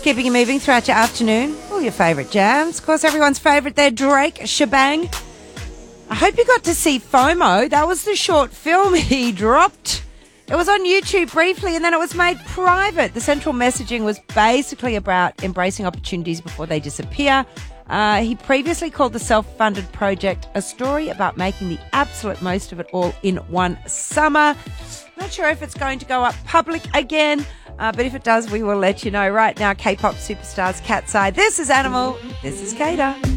Keeping you moving throughout your afternoon. All your favourite jams. Of course, everyone's favourite there, Drake, Shebang. I hope you got to see FOMO. That was the short film he dropped. It was on YouTube briefly and then it was made private. The central messaging was basically about embracing opportunities before they disappear. He previously called the self-funded project a story about making the absolute most of it all in one summer. Not sure if it's going to go up public again, but if it does, we will let you know. Right now, K-pop superstars Cat's Eye. This is Animal. This is Kater.